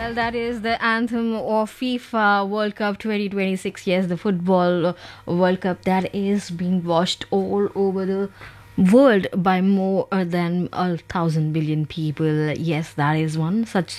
Well, that is the anthem of FIFA World Cup 2026. Yes, the football World Cup that is being watched all over the world by more than 1,000 billion people. Yes, that is one such